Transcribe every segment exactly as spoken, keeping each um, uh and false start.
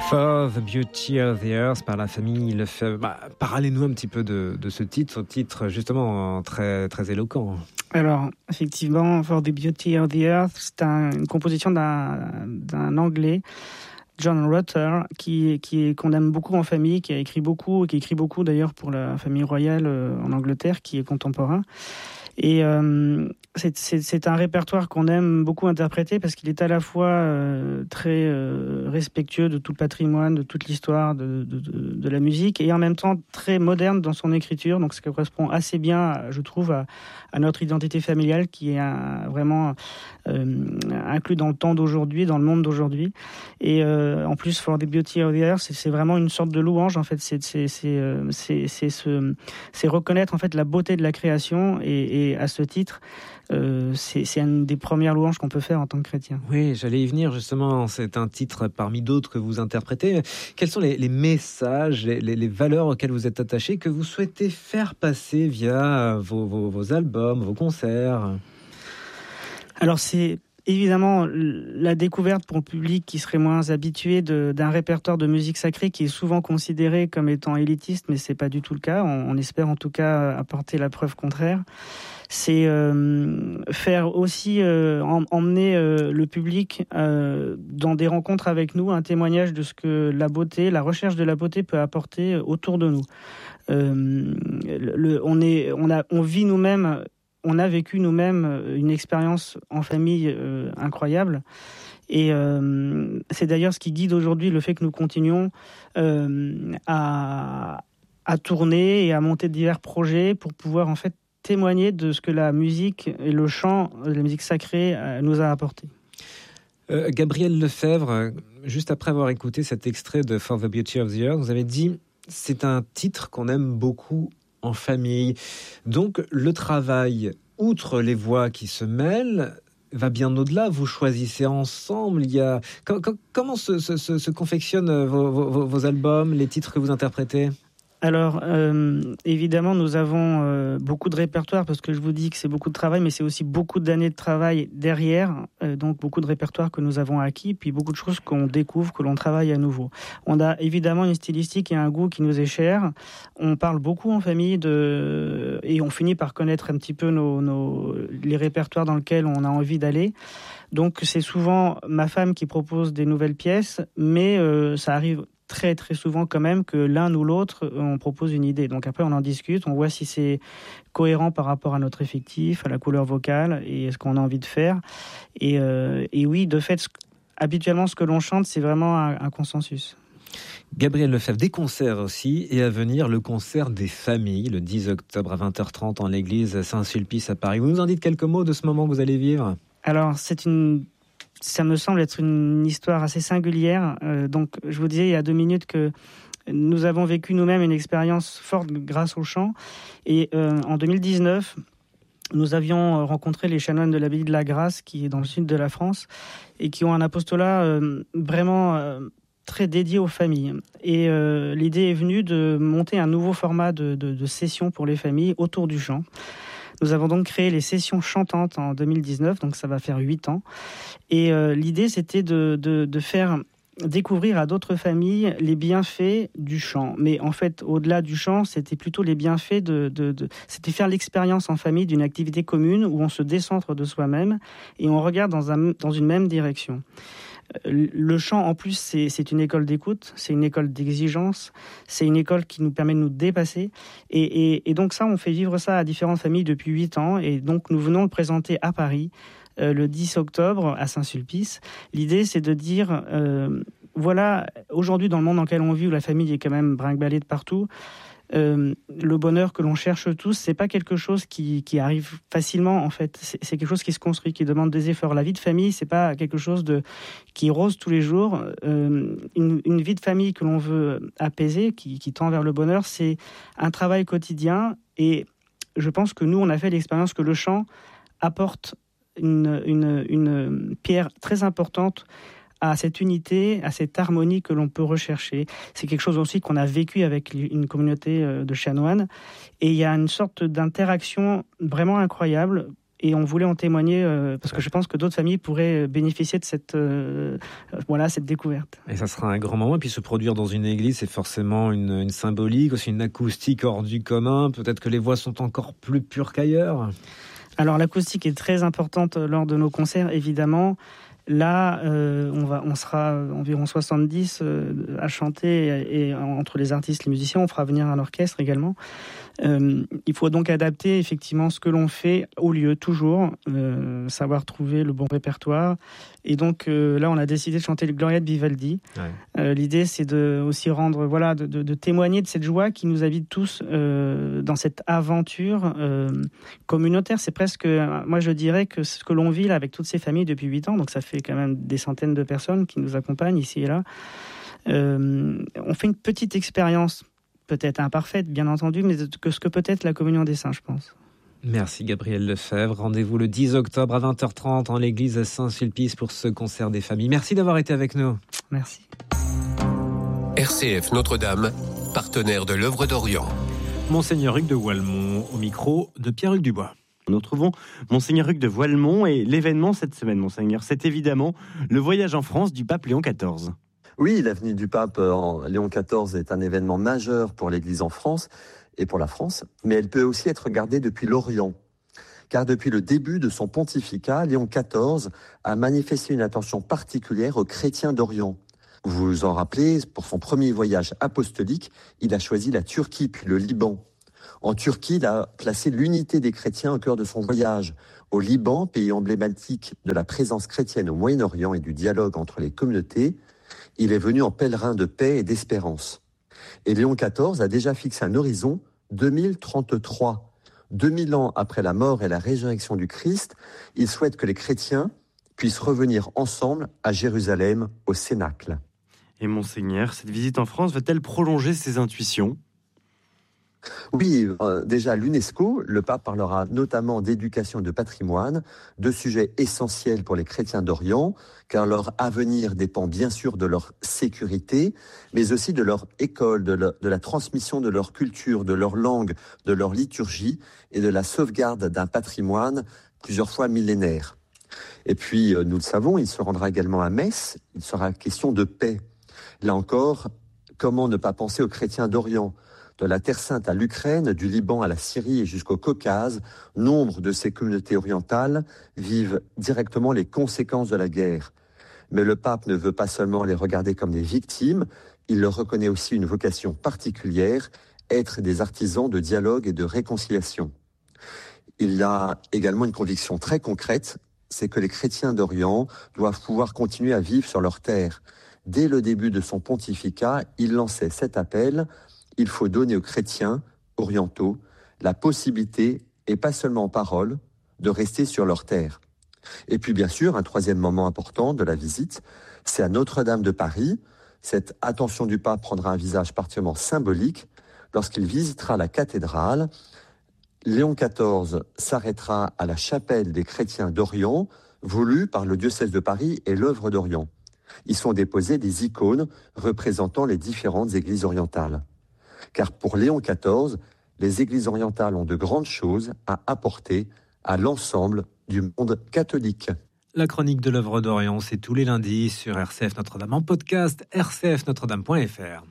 For the Beauty of the Earth par la famille Lefebvre. Bah, parlez-nous un petit peu de, de ce titre, ce titre justement très, très éloquent. Alors, effectivement, For the Beauty of the Earth, c'est un, une composition d'un, d'un Anglais, John Rutter, qui, qui qu'on aime beaucoup en famille, qui a écrit beaucoup, qui écrit beaucoup d'ailleurs pour la famille royale en Angleterre, qui est contemporain. Et euh, c'est, c'est, c'est un répertoire qu'on aime beaucoup interpréter parce qu'il est à la fois euh, très euh, respectueux de tout le patrimoine, de toute l'histoire de, de, de, de la musique, et en même temps très moderne dans son écriture. Donc ça correspond assez bien, je trouve, à, à notre identité familiale qui est un, vraiment euh, inclus dans le temps d'aujourd'hui, dans le monde d'aujourd'hui. Et euh, en plus, For the Beauty of the Earth, c'est, c'est vraiment une sorte de louange. En fait, c'est, c'est, c'est, c'est, c'est, c'est, c'est reconnaître en fait la beauté de la création et, et à ce titre, euh, c'est, c'est une des premières louanges qu'on peut faire en tant que chrétien. Oui, j'allais y venir justement. C'est un titre parmi d'autres que vous interprétez. Quels sont les, les messages, les, les, les valeurs auxquelles vous êtes attachés, que vous souhaitez faire passer via vos, vos, vos albums, vos concerts ? Alors c'est évidemment la découverte pour le public qui serait moins habitué de, d'un répertoire de musique sacrée qui est souvent considéré comme étant élitiste, mais c'est pas du tout le cas. On, on espère en tout cas apporter la preuve contraire. C'est euh, faire aussi euh, em, emmener euh, le public euh, dans des rencontres avec nous, un témoignage de ce que la beauté, la recherche de la beauté peut apporter autour de nous. Euh, le, on est, on a, on vit nous-mêmes. On a vécu nous-mêmes une expérience en famille euh, incroyable. Et euh, c'est d'ailleurs ce qui guide aujourd'hui le fait que nous continuons euh, à, à tourner et à monter divers projets pour pouvoir en fait témoigner de ce que la musique et le chant, la musique sacrée euh, nous a apporté. Euh, Gabriel Lefebvre, juste après avoir écouté cet extrait de For the Beauty of the Earth, vous avez dit « c'est un titre qu'on aime beaucoup ». En famille. Donc, le travail, outre les voix qui se mêlent, va bien au-delà. Vous choisissez ensemble. Il y a... Comment se, se, se confectionnent vos, vos, vos albums, les titres que vous interprétez ? Alors, euh, évidemment, nous avons euh, beaucoup de répertoires parce que je vous dis que c'est beaucoup de travail, mais c'est aussi beaucoup d'années de travail derrière, euh, donc beaucoup de répertoires que nous avons acquis, puis beaucoup de choses qu'on découvre, que l'on travaille à nouveau. On a évidemment une stylistique et un goût qui nous est cher. On parle beaucoup en famille de... et on finit par connaître un petit peu nos, nos... les répertoires dans lesquels on a envie d'aller. Donc, c'est souvent ma femme qui propose des nouvelles pièces, mais euh, ça arrive très très souvent quand même que l'un ou l'autre, on propose une idée. Donc après, on en discute, on voit si c'est cohérent par rapport à notre effectif, à la couleur vocale et ce qu'on a envie de faire. Et, euh, et oui, de fait, ce, habituellement, ce que l'on chante, c'est vraiment un, un consensus. Gabriel Lefebvre, des concerts aussi, et à venir le concert des familles, le dix octobre à vingt heures trente en l'église Saint-Sulpice à Paris. Vous nous en dites quelques mots de ce moment que vous allez vivre ? Alors, c'est une... Ça me semble être une histoire assez singulière. Euh, donc, je vous disais il y a deux minutes que nous avons vécu nous-mêmes une expérience forte grâce au chant. Et euh, en deux mille dix-neuf, nous avions rencontré les chanoines de l'abbaye de la Grâce, qui est dans le sud de la France, et qui ont un apostolat euh, vraiment euh, très dédié aux familles. Et euh, l'idée est venue de monter un nouveau format de, de, de session pour les familles autour du chant. Nous avons donc créé les sessions chantantes en deux mille dix-neuf, donc ça va faire huit ans. Et euh, l'idée, c'était de, de, de faire découvrir à d'autres familles les bienfaits du chant. Mais en fait, au-delà du chant, c'était plutôt les bienfaits de... de, de c'était faire l'expérience en famille d'une activité commune où on se décentre de soi-même et on regarde dans, un, dans une même direction. Le chant, en plus, c'est, c'est une école d'écoute, c'est une école d'exigence, c'est une école qui nous permet de nous dépasser. Et, et, et donc ça, on fait vivre ça à différentes familles depuis huit ans. Et donc, nous venons le présenter à Paris euh, le dix octobre à Saint-Sulpice. L'idée, c'est de dire, euh, voilà, aujourd'hui, dans le monde dans lequel on vit, où la famille est quand même brinque-ballée de partout, Euh, le bonheur que l'on cherche tous, c'est pas quelque chose qui, qui arrive facilement en fait. C'est, c'est quelque chose qui se construit, qui demande des efforts. La vie de famille, c'est pas quelque chose de qui est rose tous les jours. Euh, une, une vie de famille que l'on veut apaiser, qui, qui tend vers le bonheur, c'est un travail quotidien. Et je pense que nous, on a fait l'expérience que le chant apporte une, une, une pierre très importante à cette unité, à cette harmonie que l'on peut rechercher. C'est quelque chose aussi qu'on a vécu avec une communauté de chanoines. Et il y a une sorte d'interaction vraiment incroyable. Et on voulait en témoigner euh, parce que je pense que d'autres familles pourraient bénéficier de cette, euh, voilà, cette découverte. Et ça sera un grand moment. Et puis se produire dans une église, c'est forcément une, une symbolique, aussi une acoustique hors du commun. Peut-être que les voix sont encore plus pures qu'ailleurs. Alors l'acoustique est très importante lors de nos concerts, évidemment. Là, euh, on, va, on sera environ soixante-dix euh, à chanter et, et entre les artistes, les musiciens, on fera venir un orchestre également. Euh, il faut donc adapter effectivement ce que l'on fait au lieu, toujours, euh, savoir trouver le bon répertoire. Et donc euh, là, on a décidé de chanter le Gloria de Vivaldi. Ouais. Euh, l'idée, c'est de aussi rendre, voilà, de, de, de témoigner de cette joie qui nous habite tous euh, dans cette aventure euh, communautaire. C'est presque, moi je dirais que ce que l'on vit là avec toutes ces familles depuis huit ans, donc ça fait quand même des centaines de personnes qui nous accompagnent ici et là. Euh, on fait une petite expérience, peut-être imparfaite, bien entendu, mais que ce que peut être la communion des saints, je pense. Merci Gabriel Lefebvre. Rendez-vous le dix octobre à vingt heures trente en l'église Saint-Sulpice pour ce concert des familles. Merci d'avoir été avec nous. Merci. R C F Notre-Dame, partenaire de l'œuvre d'Orient. Monseigneur Hugues de Voilemont, au micro de Pierre-Hugues Dubois. Nous retrouvons Monseigneur Hugues de Voilemont et l'événement cette semaine, Monseigneur, c'est évidemment le voyage en France du pape Léon quatorze. Oui, la venue du pape Léon quatorze est un événement majeur pour l'Église en France et pour la France, mais elle peut aussi être regardée depuis l'Orient. Car depuis le début de son pontificat, Léon quatorze a manifesté une attention particulière aux chrétiens d'Orient. Vous vous en rappelez, pour son premier voyage apostolique, il a choisi la Turquie puis le Liban. En Turquie, il a placé l'unité des chrétiens au cœur de son voyage. Au Liban, pays emblématique de la présence chrétienne au Moyen-Orient et du dialogue entre les communautés, il est venu en pèlerin de paix et d'espérance. Et Léon quatorze a déjà fixé un horizon deux mille trente-trois. deux mille ans après la mort et la résurrection du Christ, il souhaite que les chrétiens puissent revenir ensemble à Jérusalem, au Cénacle. Et Monseigneur, cette visite en France va-t-elle prolonger ses intuitions ? Oui, euh, déjà à l'UNESCO, le pape parlera notamment d'éducation et de patrimoine, deux sujets essentiels pour les chrétiens d'Orient, car leur avenir dépend bien sûr de leur sécurité, mais aussi de leur école, de, le, de la transmission de leur culture, de leur langue, de leur liturgie et de la sauvegarde d'un patrimoine plusieurs fois millénaire. Et puis, euh, nous le savons, il se rendra également à Metz, il sera question de paix. Là encore, comment ne pas penser aux chrétiens d'Orient ? De la Terre Sainte à l'Ukraine, du Liban à la Syrie et jusqu'au Caucase, nombre de ces communautés orientales vivent directement les conséquences de la guerre. Mais le pape ne veut pas seulement les regarder comme des victimes, il leur reconnaît aussi une vocation particulière, être des artisans de dialogue et de réconciliation. Il a également une conviction très concrète, c'est que les chrétiens d'Orient doivent pouvoir continuer à vivre sur leur terre. Dès le début de son pontificat, il lançait cet appel: il faut donner aux chrétiens orientaux la possibilité, et pas seulement en parole, de rester sur leur terre. Et puis bien sûr, un troisième moment important de la visite, c'est à Notre-Dame de Paris. Cette attention du pape prendra un visage particulièrement symbolique. Lorsqu'il visitera la cathédrale, Léon quatorze s'arrêtera à la chapelle des chrétiens d'Orient, voulue par le diocèse de Paris et l'œuvre d'Orient. Y sont déposées des icônes représentant les différentes églises orientales. Car pour Léon quatorze, les églises orientales ont de grandes choses à apporter à l'ensemble du monde catholique. La chronique de l'œuvre d'Orient, c'est tous les lundis sur R C F Notre-Dame en podcast, r c f notre dame point f r.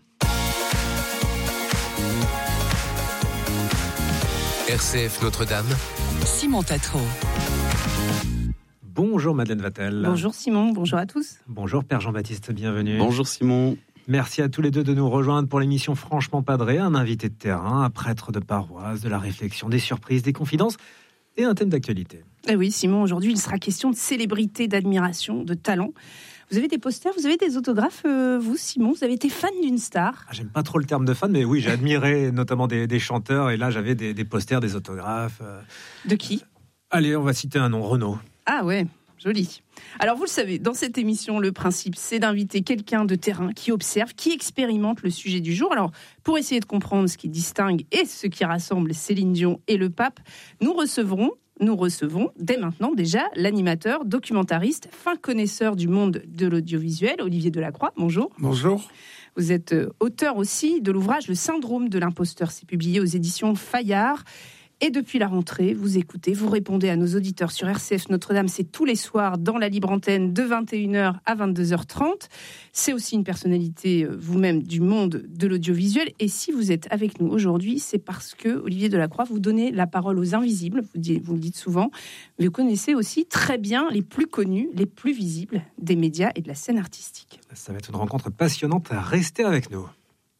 R C F Notre-Dame, Simon Tatro. Bonjour Madeleine Vatel. Bonjour Simon, bonjour à tous. Bonjour Père Jean-Baptiste, bienvenue. Bonjour Simon. Merci à tous les deux de nous rejoindre pour l'émission Franchement Padré, un invité de terrain, un prêtre de paroisse, de la réflexion, des surprises, des confidences et un thème d'actualité. Eh oui Simon, aujourd'hui il sera question de célébrité, d'admiration, de talent. Vous avez des posters, vous avez des autographes, euh, vous Simon, vous avez été fan d'une star. Ah, j'aime pas trop le terme de fan, mais oui, j'ai admiré notamment des, des chanteurs, et là j'avais des, des posters, des autographes. Euh... De qui ? Allez, on va citer un nom, Renaud. Ah ouais, joli. Alors vous le savez, dans cette émission, le principe c'est d'inviter quelqu'un de terrain qui observe, qui expérimente le sujet du jour. Alors pour essayer de comprendre ce qui distingue et ce qui rassemble Céline Dion et le pape, nous recevrons Nous recevons dès maintenant déjà l'animateur, documentariste, fin connaisseur du monde de l'audiovisuel, Olivier Delacroix. Bonjour. Bonjour. Vous êtes auteur aussi de l'ouvrage Le syndrome de l'imposteur. C'est publié aux éditions Fayard. Et depuis la rentrée, vous écoutez, vous répondez à nos auditeurs sur R C F Notre-Dame. C'est tous les soirs dans la libre antenne de vingt et une heures à vingt-deux heures trente. C'est aussi une personnalité vous-même du monde de l'audiovisuel. Et si vous êtes avec nous aujourd'hui, c'est parce que, Olivier Delacroix, vous donnez la parole aux invisibles, vous, dites, vous le dites souvent, mais vous connaissez aussi très bien les plus connus, les plus visibles des médias et de la scène artistique. Ça va être une rencontre passionnante. Restez avec nous.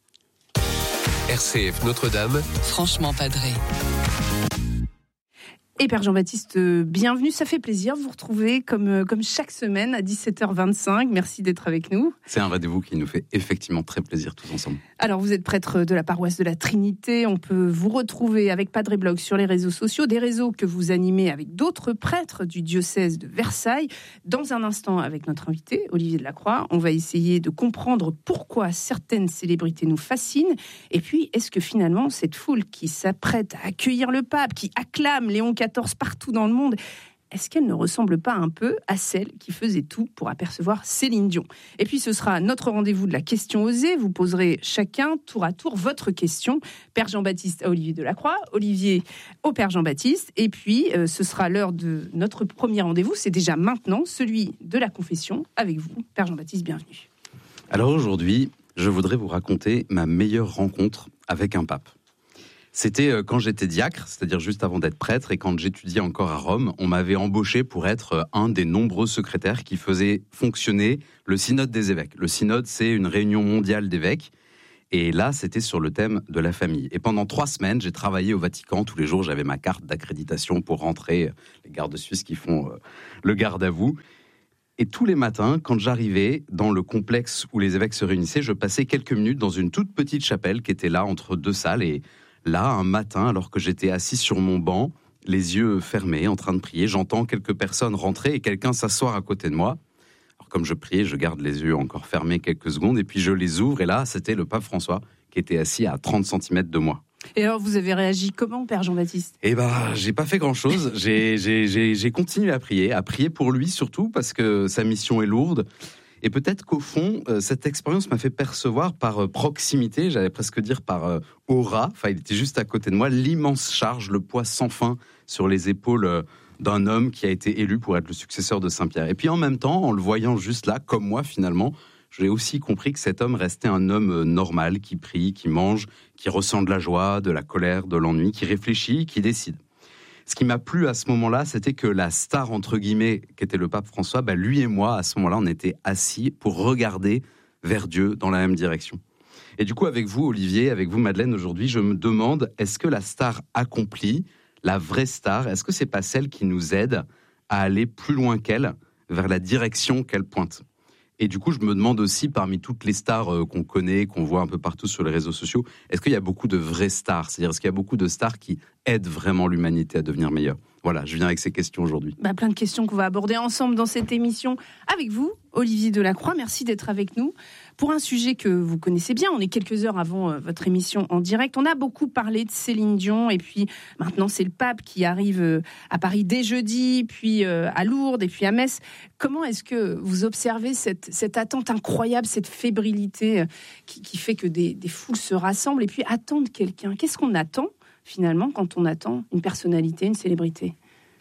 R C F Notre-Dame, franchement padré. Et Père Jean-Baptiste, bienvenue, ça fait plaisir de vous retrouver comme, comme chaque semaine à dix-sept heures vingt-cinq. Merci d'être avec nous. C'est un rendez-vous qui nous fait effectivement très plaisir tous ensemble. Alors vous êtes prêtre de la paroisse de la Trinité, on peut vous retrouver avec Padre Blog sur les réseaux sociaux, des réseaux que vous animez avec d'autres prêtres du diocèse de Versailles. Dans un instant avec notre invité, Olivier Delacroix, on va essayer de comprendre pourquoi certaines célébrités nous fascinent. Et puis, est-ce que finalement cette foule qui s'apprête à accueillir le pape, qui acclame Léon quatorze partout dans le monde, est-ce qu'elle ne ressemble pas un peu à celle qui faisait tout pour apercevoir Céline Dion? Et puis ce sera notre rendez-vous de la question osée. Vous poserez chacun tour à tour votre question. Père Jean-Baptiste à Olivier Delacroix, Olivier au Père Jean-Baptiste. Et puis euh, ce sera l'heure de notre premier rendez-vous. C'est déjà maintenant, celui de la confession avec vous. Père Jean-Baptiste, bienvenue. Alors aujourd'hui, je voudrais vous raconter ma meilleure rencontre avec un pape. C'était quand j'étais diacre, c'est-à-dire juste avant d'être prêtre, et quand j'étudiais encore à Rome, on m'avait embauché pour être un des nombreux secrétaires qui faisaient fonctionner le synode des évêques. Le synode, c'est une réunion mondiale d'évêques, et là, c'était sur le thème de la famille. Et pendant trois semaines, j'ai travaillé au Vatican. Tous les jours, j'avais ma carte d'accréditation pour rentrer, les gardes suisses qui font le garde à vous. Et tous les matins, quand j'arrivais dans le complexe où les évêques se réunissaient, je passais quelques minutes dans une toute petite chapelle qui était là entre deux salles, et là, un matin, alors que j'étais assis sur mon banc, les yeux fermés, en train de prier, j'entends quelques personnes rentrer et quelqu'un s'asseoir à côté de moi. Alors, comme je priais, je garde les yeux encore fermés quelques secondes et puis je les ouvre. Et là, c'était le pape François qui était assis à trente centimètres de moi. Et alors, vous avez réagi comment, Père Jean-Baptiste ? Eh ben, j'ai pas fait grand-chose. J'ai, j'ai, j'ai, j'ai continué à prier, à prier pour lui surtout parce que sa mission est lourde. Et peut-être qu'au fond, euh, cette expérience m'a fait percevoir par euh, proximité, j'allais presque dire par euh, aura, enfin il était juste à côté de moi, l'immense charge, le poids sans fin sur les épaules euh, d'un homme qui a été élu pour être le successeur de Saint-Pierre. Et puis en même temps, en le voyant juste là, comme moi finalement, j'ai aussi compris que cet homme restait un homme euh, normal, qui prie, qui mange, qui ressent de la joie, de la colère, de l'ennui, qui réfléchit, qui décide. Ce qui m'a plu à ce moment-là, c'était que la star, entre guillemets, qui était le pape François, bah, lui et moi, à ce moment-là, on était assis pour regarder vers Dieu dans la même direction. Et du coup, avec vous, Olivier, avec vous, Madeleine, aujourd'hui, je me demande, est-ce que la star accomplie, la vraie star, est-ce que c'est pas celle qui nous aide à aller plus loin qu'elle, vers la direction qu'elle pointe ? Et du coup, je me demande aussi, parmi toutes les stars euh, qu'on connaît, qu'on voit un peu partout sur les réseaux sociaux, est-ce qu'il y a beaucoup de vraies stars ? C'est-à-dire, est-ce qu'il y a beaucoup de stars qui aident vraiment l'humanité à devenir meilleure ? Voilà, je viens avec ces questions aujourd'hui. Bah, plein de questions qu'on va aborder ensemble dans cette émission avec vous, Olivier Delacroix. Merci d'être avec nous pour un sujet que vous connaissez bien. On est quelques heures avant euh, votre émission en direct. On a beaucoup parlé de Céline Dion et puis maintenant c'est le pape qui arrive euh, à Paris dès jeudi, puis euh, à Lourdes et puis à Metz. Comment est-ce que vous observez cette, cette attente incroyable, cette fébrilité euh, qui, qui fait que des, des foules se rassemblent et puis attendent quelqu'un ? Qu'est-ce qu'on attend finalement quand on attend une personnalité, une célébrité ?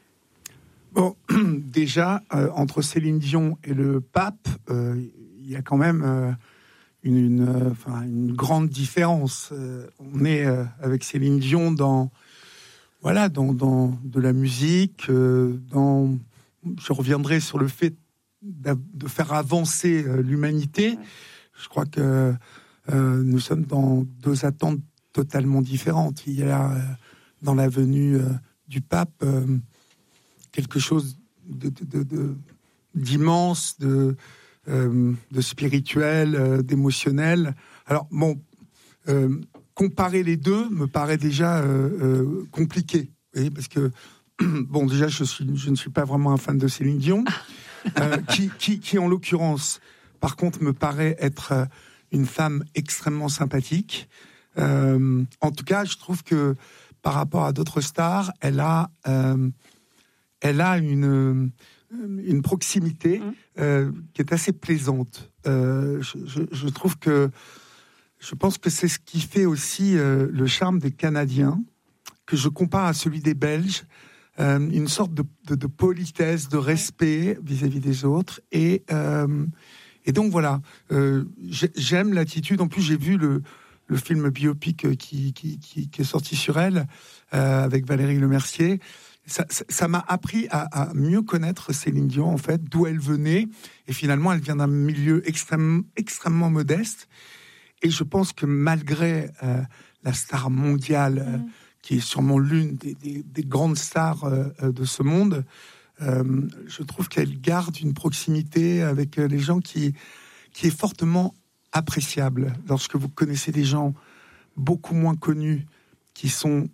Bon, déjà, euh, entre Céline Dion et le pape, euh, il y a quand même euh, une, une, euh, enfin, une grande différence. Euh, on est euh, avec Céline Dion dans, voilà, dans, dans de la musique, euh, dans, je reviendrai sur le fait de faire avancer euh, l'humanité. Je crois que euh, nous sommes dans deux attentes totalement différentes. Il y a euh, dans la venue euh, du pape euh, quelque chose de, de, de, de, d'immense, de, euh, de spirituel, euh, d'émotionnel. Alors, bon, euh, comparer les deux me paraît déjà euh, euh, compliqué, vous voyez, parce que, bon, déjà, je, suis, je ne suis pas vraiment un fan de Céline Dion, euh, qui, qui, qui, en l'occurrence, par contre, me paraît être une femme extrêmement sympathique. Euh, en tout cas, je trouve que, par rapport à d'autres stars, elle a... Euh, elle a une, une proximité euh, qui est assez plaisante. Euh, je, je, je trouve que, je pense que c'est ce qui fait aussi euh, le charme des Canadiens. que je compare à celui des Belges, euh, une sorte de, de, de politesse, de respect vis-à-vis des autres. Et, euh, et donc voilà, euh, j'aime l'attitude. En plus, j'ai vu le, le film biopic qui, qui, qui, qui est sorti sur elle, euh, avec Valérie Lemercier. Ça, ça, ça m'a appris à, à mieux connaître Céline Dion, en fait, d'où elle venait. Et finalement, elle vient d'un milieu extrêmement, extrêmement modeste. Et je pense que malgré euh, la star mondiale, euh, mmh. qui est sûrement l'une des, des, des grandes stars euh, de ce monde, euh, je trouve qu'elle garde une proximité avec les gens qui, qui est fortement appréciable. Lorsque vous connaissez des gens beaucoup moins connus, qui sont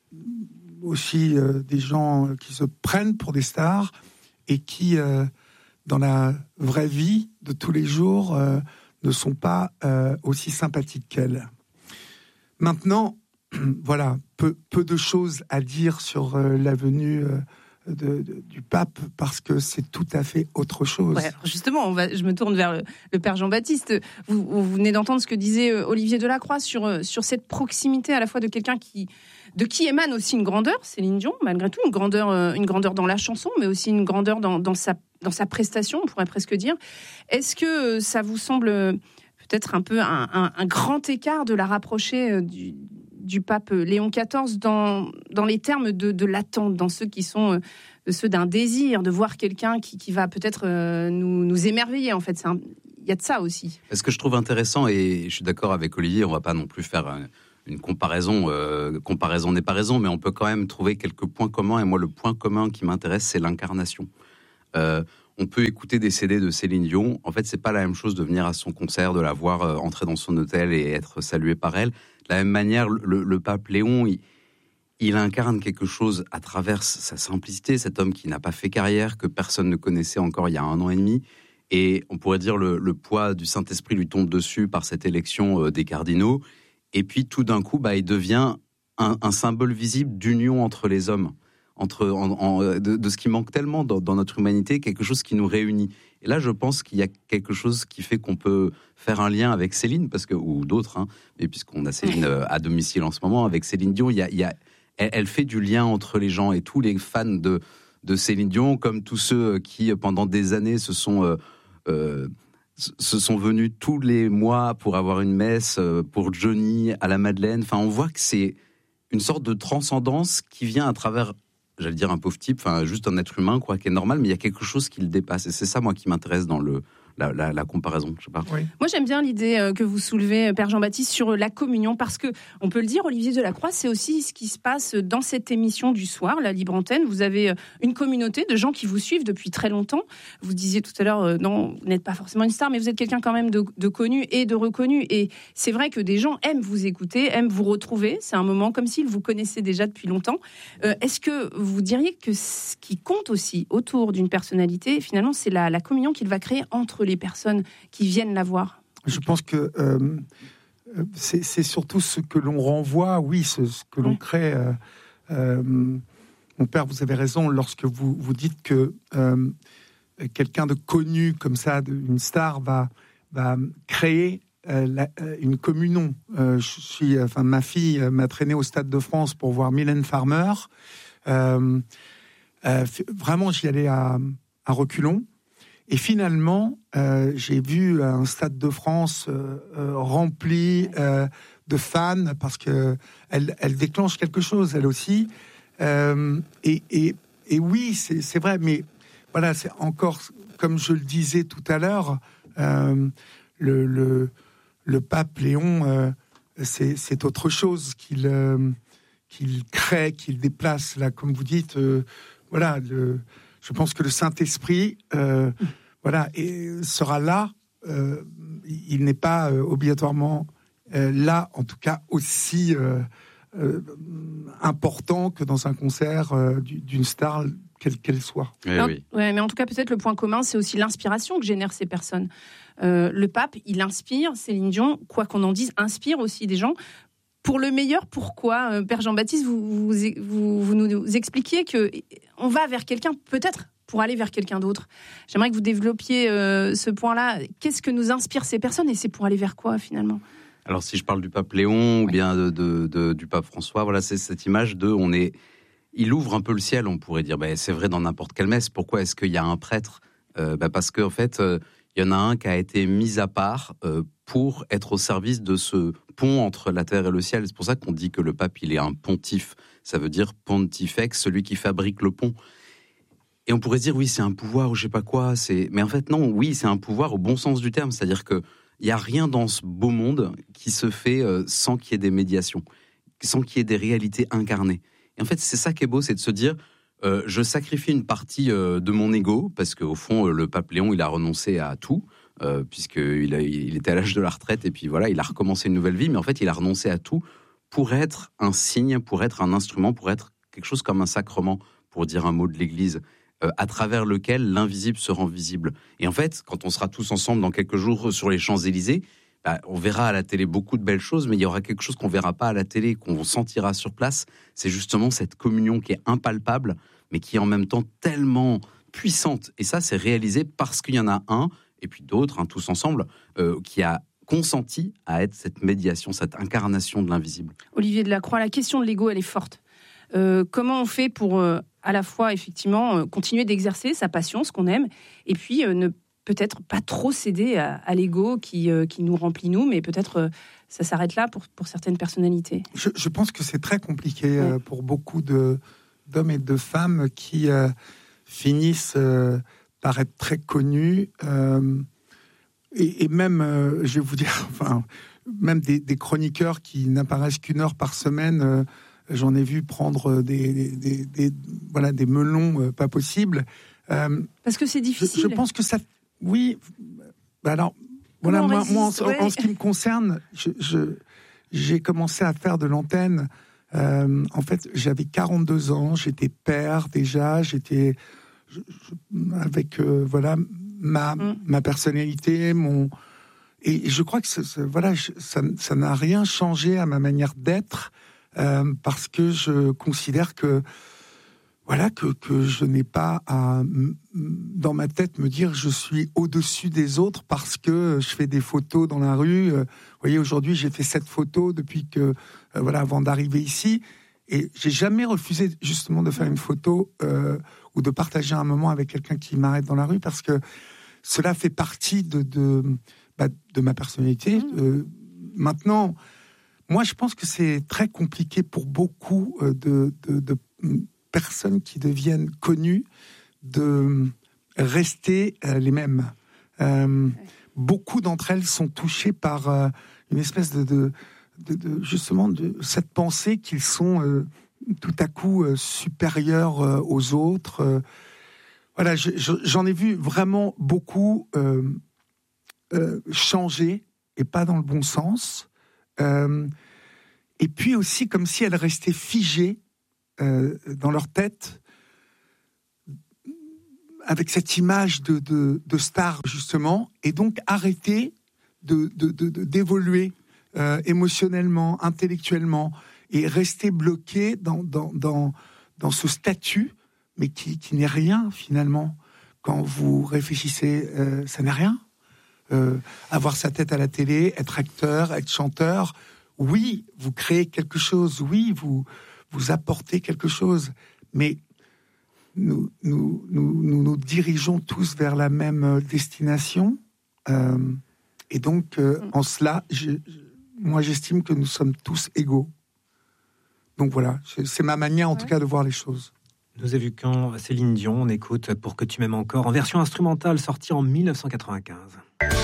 aussi euh, des gens qui se prennent pour des stars et qui, euh, dans la vraie vie de tous les jours, euh, ne sont pas euh, aussi sympathiques qu'elle. Maintenant, voilà, peu, peu de choses à dire sur euh, la venue euh, de, de, du pape, parce que c'est tout à fait autre chose. Ouais, justement, on va, je me tourne vers le, le père Jean-Baptiste. Vous, vous venez d'entendre ce que disait euh, Olivier Delacroix sur, euh, sur cette proximité à la fois de quelqu'un qui, de qui émane aussi une grandeur, Céline Dion, malgré tout, une grandeur, euh, une grandeur dans la chanson, mais aussi une grandeur dans, dans, sa, dans sa prestation, on pourrait presque dire. Est-ce que euh, ça vous semble euh, peut-être un peu un, un, un grand écart de la rapprocher euh, du du pape Léon quatorze dans, dans les termes de, de l'attente, dans ceux qui sont euh, ceux d'un désir, de voir quelqu'un qui, qui va peut-être euh, nous, nous émerveiller, en fait. Il y a de ça aussi. Ce que je trouve intéressant, et je suis d'accord avec Olivier, on ne va pas non plus faire un, une comparaison, euh, comparaison n'est pas raison, mais on peut quand même trouver quelques points communs, et moi, le point commun qui m'intéresse, c'est l'incarnation. Euh, on peut écouter des C D de Céline Dion, en fait, c'est pas la même chose de venir à son concert, de la voir euh, entrer dans son hôtel et être salué par elle. De la même manière, le, le pape Léon, il, il incarne quelque chose à travers sa simplicité, cet homme qui n'a pas fait carrière, que personne ne connaissait encore il y a un an et demi. Et on pourrait dire le, le poids du Saint-Esprit lui tombe dessus par cette élection des cardinaux. Et puis tout d'un coup, bah, il devient un, un symbole visible d'union entre les hommes, entre, en, en, de, de ce qui manque tellement dans, dans notre humanité, quelque chose qui nous réunit. Et là, je pense qu'il y a quelque chose qui fait qu'on peut faire un lien avec Céline, parce que, ou d'autres, hein, mais puisqu'on a Céline à domicile en ce moment, avec Céline Dion, il y a, il y a, elle, elle fait du lien entre les gens, et tous les fans de, de Céline Dion, comme tous ceux qui, pendant des années, se sont, euh, euh, se sont venus tous les mois pour avoir une messe, euh, pour Johnny, à la Madeleine. Enfin, on voit que c'est une sorte de transcendance qui vient à travers, j'allais dire un pauvre type, enfin juste un être humain, quoi, qui est normal, mais il y a quelque chose qui le dépasse. Et c'est ça, moi, qui m'intéresse dans le, la, la, la comparaison. Je sais pas. Oui. Moi, j'aime bien l'idée que vous soulevez, Père Jean-Baptiste, sur la communion, parce que on peut le dire, Olivier Delacroix, c'est aussi ce qui se passe dans cette émission du soir, la Libre Antenne. Vous avez une communauté de gens qui vous suivent depuis très longtemps. Vous disiez tout à l'heure, euh, non, vous n'êtes pas forcément une star, mais vous êtes quelqu'un quand même de, de connu et de reconnu. Et c'est vrai que des gens aiment vous écouter, aiment vous retrouver. C'est un moment comme s'ils vous connaissaient déjà depuis longtemps. Euh, est-ce que vous diriez que ce qui compte aussi autour d'une personnalité, finalement, c'est la, la communion qu'il va créer entre les personnes qui viennent la voir? Je pense que euh, c'est, c'est surtout ce que l'on renvoie, oui, ce, ce que l'on oui. crée. Euh, euh, mon père, vous avez raison, lorsque vous, vous dites que euh, quelqu'un de connu comme ça, une star, va, va créer euh, la, une communion. Euh, je suis, enfin, ma fille m'a traîné au Stade de France pour voir Mylène Farmer. Euh, euh, vraiment, j'y allais à, à reculons. Et finalement, euh, j'ai vu un Stade de France euh, euh, rempli euh, de fans, parce que elle, elle déclenche quelque chose, elle aussi. Euh, et, et, et oui, c'est, c'est vrai, mais voilà, c'est encore, comme je le disais tout à l'heure, euh, le, le, le pape Léon, euh, c'est, c'est autre chose qu'il, euh, qu'il crée, qu'il déplace. Là, comme vous dites, euh, voilà, le... Je pense que le Saint-Esprit, euh, voilà, et sera là. Euh, il n'est pas euh, obligatoirement euh, là, en tout cas aussi euh, euh, important que dans un concert euh, d'une star, quelle qu'elle soit. Eh Alors, oui. Ouais, mais en tout cas, peut-être le point commun, c'est aussi l'inspiration que génèrent ces personnes. Euh, le pape, il inspire. Céline Dion, quoi qu'on en dise, inspire aussi des gens. Pour le meilleur, pourquoi, euh, Père Jean-Baptiste, vous, vous, vous, vous nous expliquiez qu'on va vers quelqu'un, peut-être pour aller vers quelqu'un d'autre. J'aimerais que vous développiez euh, ce point-là. Qu'est-ce que nous inspirent ces personnes, et c'est pour aller vers quoi, finalement ? Alors si je parle du pape Léon ou bien de, de, de, du pape François, voilà, c'est cette image de, on est, il ouvre un peu le ciel, on pourrait dire. Ben, c'est vrai dans n'importe quelle messe. Pourquoi est-ce qu'il y a un prêtre ? euh, ben Parce qu'en fait, euh, il y en a un qui a été mis à part euh, pour être au service de ce pont entre la terre et le ciel. C'est pour ça qu'on dit que le pape, il est un pontife. Ça veut dire pontifex, celui qui fabrique le pont. Et on pourrait se dire, oui, c'est un pouvoir ou je sais pas quoi. C'est... Mais en fait, non, oui, c'est un pouvoir au bon sens du terme. C'est-à-dire que il n'y a rien dans ce beau monde qui se fait euh, sans qu'il y ait des médiations, sans qu'il y ait des réalités incarnées. Et en fait, c'est ça qui est beau, c'est de se dire, euh, je sacrifie une partie euh, de mon ego, parce qu'au fond, euh, le pape Léon, il a renoncé à tout, euh, puisqu'il a, il était à l'âge de la retraite, et puis voilà, il a recommencé une nouvelle vie, mais en fait, il a renoncé à tout pour être un signe, pour être un instrument, pour être quelque chose comme un sacrement, pour dire un mot de l'Église, euh, à travers lequel l'invisible se rend visible. Et en fait, quand on sera tous ensemble dans quelques jours sur les Champs-Élysées, bah, on verra à la télé beaucoup de belles choses, mais il y aura quelque chose qu'on verra pas à la télé, qu'on sentira sur place. C'est justement cette communion qui est impalpable, mais qui est en même temps tellement puissante. Et ça, c'est réalisé parce qu'il y en a un, et puis d'autres, hein, tous ensemble, euh, qui a consenti à être cette médiation, cette incarnation de l'invisible. Olivier Delacroix, la question de l'ego, elle est forte. Euh, comment on fait pour, euh, à la fois, effectivement, euh, continuer d'exercer sa passion, ce qu'on aime, et puis euh, ne peut-être pas trop céder à, à l'ego qui, euh, qui nous remplit, nous, mais peut-être euh, ça s'arrête là pour, pour certaines personnalités. Je, je pense que c'est très compliqué ouais. euh, pour beaucoup de, d'hommes et de femmes qui euh, finissent euh, par être très connus. Euh, et, et même, euh, je vais vous dire, enfin, même des, des chroniqueurs qui n'apparaissent qu'une heure par semaine, euh, j'en ai vu prendre des, des, des, des, voilà, des melons euh, pas possibles. Euh, Parce que c'est difficile. Je, je pense que ça... Oui, bah alors, voilà, moi, moi en, ouais. en ce qui me concerne, je, je, j'ai commencé à faire de l'antenne. Euh, en fait, j'avais quarante-deux ans, j'étais père déjà, j'étais je, je, avec euh, voilà ma mm. ma personnalité, mon et je crois que ce, ce, voilà, je, ça, ça n'a rien changé à ma manière d'être euh, parce que je considère que Voilà, que, que je n'ai pas à, dans ma tête, me dire je suis au-dessus des autres parce que je fais des photos dans la rue. Vous voyez, aujourd'hui, j'ai fait sept photos depuis que, euh, voilà, avant d'arriver ici. Et j'ai jamais refusé, justement, de faire une photo euh, ou de partager un moment avec quelqu'un qui m'arrête dans la rue parce que cela fait partie de, de, bah, de ma personnalité. Mmh. Euh, maintenant, moi, je pense que c'est très compliqué pour beaucoup de, de, de personnes qui deviennent connues de rester euh, les mêmes. Euh, ouais. Beaucoup d'entre elles sont touchées par euh, une espèce de, de, de, de justement de cette pensée qu'ils sont euh, tout à coup euh, supérieurs euh, aux autres. Euh, voilà, je, je, j'en ai vu vraiment beaucoup euh, euh, changer et pas dans le bon sens. Euh, et puis aussi comme si elles restaient figées Euh, dans leur tête, avec cette image de, de, de star, justement, et donc arrêter de, de, de, de, d'évoluer euh, émotionnellement, intellectuellement, et rester bloqué dans, dans, dans, dans ce statut, mais qui, qui n'est rien, finalement. Quand vous réfléchissez, euh, ça n'est rien. Euh, avoir sa tête à la télé, être acteur, être chanteur, oui, vous créez quelque chose, oui, vous... vous apportez quelque chose, mais nous nous, nous, nous nous dirigeons tous vers la même destination, euh, et donc euh, en cela, je, moi j'estime que nous sommes tous égaux. Donc voilà, c'est ma manière en ouais. tout cas de voir les choses. Nous évoquons Céline Dion, on écoute Pour que tu m'aimes encore, en version instrumentale sortie en mille neuf cent quatre-vingt-quinze.